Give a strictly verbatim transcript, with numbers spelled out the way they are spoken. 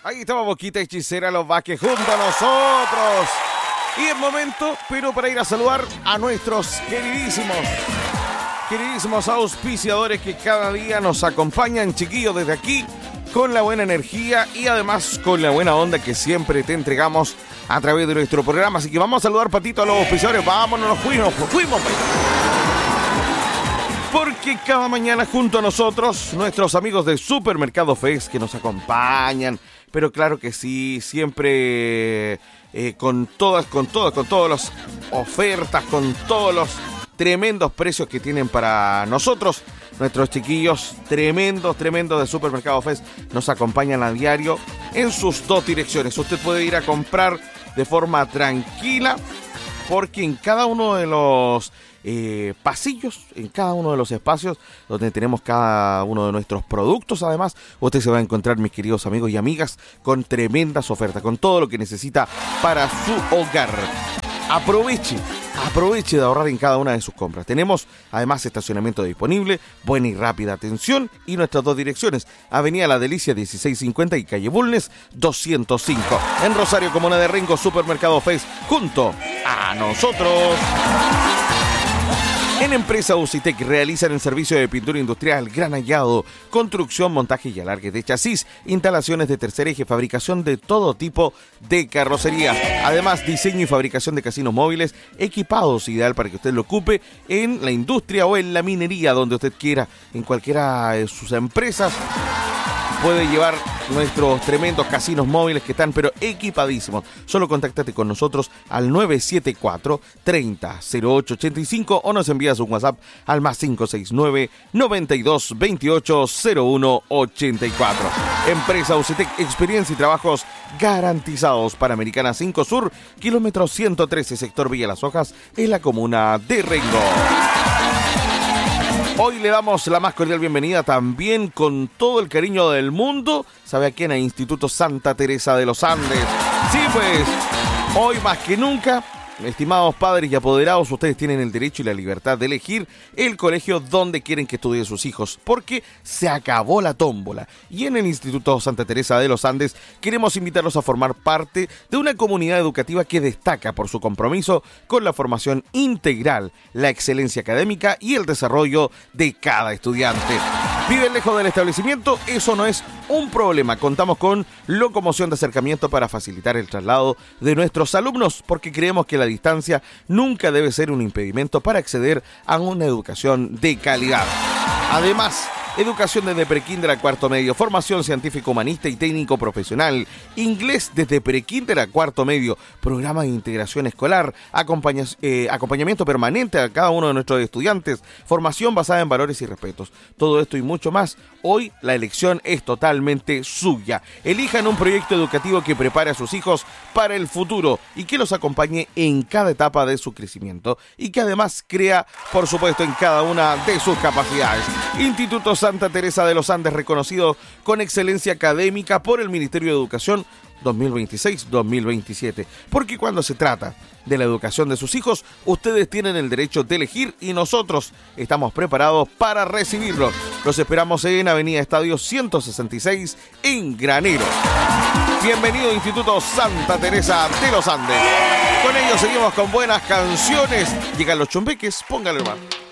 Ahí estaba Boquita Hechicera Los Vázquez junto a nosotros. Y es momento, pero para ir a saludar a nuestros queridísimos, queridísimos auspiciadores que cada día nos acompañan, chiquillos, desde aquí, con la buena energía y además con la buena onda que siempre te entregamos a través de nuestro programa. Así que vamos a saludar, Patito, a los auspiciadores. Vámonos, nos fuimos, nos fuimos. Porque cada mañana junto a nosotros, nuestros amigos de Supermercado Fest que nos acompañan, pero claro que sí, siempre eh, con todas, con todas, con todas las ofertas, con todos los tremendos precios que tienen para nosotros. Nuestros chiquillos tremendos, tremendos de Supermercado Fest nos acompañan a diario en sus dos direcciones. Usted puede ir a comprar de forma tranquila porque en cada uno de los eh, pasillos, en cada uno de los espacios donde tenemos cada uno de nuestros productos, además, usted se va a encontrar, mis queridos amigos y amigas, con tremendas ofertas, con todo lo que necesita para su hogar. Aproveche, aproveche de ahorrar en cada una de sus compras. Tenemos además estacionamiento disponible, buena y rápida atención y nuestras dos direcciones, Avenida La Delicia dieciséis cincuenta y Calle Bulnes doscientos cinco. En Rosario, Comuna de Rengo, Supermercado Fest, junto a nosotros. En Empresa Ucitec realizan el servicio de pintura industrial, gran hallado, construcción, montaje y alargue de chasis, instalaciones de tercer eje, fabricación de todo tipo de carrocería. Además, diseño y fabricación de casinos móviles equipados, ideal para que usted lo ocupe en la industria o en la minería, donde usted quiera, en cualquiera de sus empresas. Puede llevar nuestros tremendos casinos móviles que están pero equipadísimos. Solo contáctate con nosotros al nueve siete cuatro, treinta, cero ocho ochenta y cinco o nos envías un WhatsApp al más cinco seis nueve, noventa y dos, veintiocho, cero uno ochenta y cuatro. Empresa Ucitec, experiencia y trabajos garantizados. Panamericana cinco Sur, kilómetro ciento trece, sector Villa Las Hojas, en la comuna de Rengo. Hoy le damos la más cordial bienvenida también con todo el cariño del mundo. ¿Sabe a quién? A Instituto Santa Teresa de los Andes. Sí, pues, hoy más que nunca, estimados padres y apoderados, ustedes tienen el derecho y la libertad de elegir el colegio donde quieren que estudien sus hijos, porque se acabó la tómbola. Y en el Instituto Santa Teresa de los Andes queremos invitarlos a formar parte de una comunidad educativa que destaca por su compromiso con la formación integral, la excelencia académica y el desarrollo de cada estudiante. ¿Viven lejos del establecimiento? Eso no es un problema. Contamos con locomoción de acercamiento para facilitar el traslado de nuestros alumnos, porque creemos que la distancia nunca debe ser un impedimento para acceder a una educación de calidad. Además, educación desde prekinder a cuarto medio, formación científico, humanista y técnico profesional, inglés desde prekinder a cuarto medio, programa de integración escolar, acompaña, eh, acompañamiento permanente a cada uno de nuestros estudiantes, formación basada en valores y respetos. Todo esto y mucho más. Hoy la elección es totalmente suya. Elijan un proyecto educativo que prepare a sus hijos para el futuro y que los acompañe en cada etapa de su crecimiento y que además crea, por supuesto, en cada una de sus capacidades. Instituto Santa Teresa de los Andes, reconocido con excelencia académica por el Ministerio de Educación dos mil veintiséis dos mil veintisiete. Porque cuando se trata de la educación de sus hijos, ustedes tienen el derecho de elegir y nosotros estamos preparados para recibirlos. Los esperamos en Avenida Estadio ciento sesenta y seis en Granero. Bienvenido Instituto Santa Teresa de los Andes. Con ellos seguimos con buenas canciones. Llegan los chumbeques, póngale más.